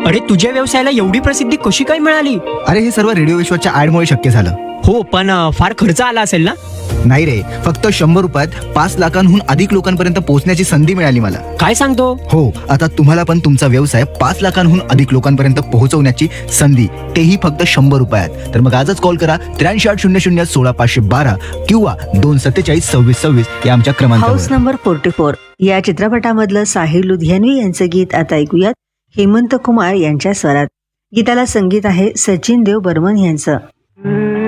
अरे तुझ्या व्यवसायाला एवढी प्रसिद्धी कशी काय मिळाली? अरे हे सर्व रेडिओ विश्वाच्या ऍडमुळे शक्य झालं. हो, पण फार खर्च आला असेल ना? नाही रे, फक्त 100 रुपयात 5 लाखांहून अधिक लोकांपर्यंत पोहोचण्याची संधी मिळाली मला. काय सांगतो? हो, आता तुम्हाला पण तुमचा व्यवसाय 5 लाखांहून अधिक लोकांपर्यंत पोहोचवण्याची संधी, तेही फक्त 100 रुपयात. तर मग आजच कॉल करा 8380016512 किंवा 2472626 या आमच्या हाऊस क्रमांकावर. नंबर 44 या चित्रपटामधलं साहिर लुधियानवी यांचं गीत आता ऐकूयात हेमंत कुमार यांच्या स्वरात. गीताला संगीत आहे सचिन देव बर्मन यांचं.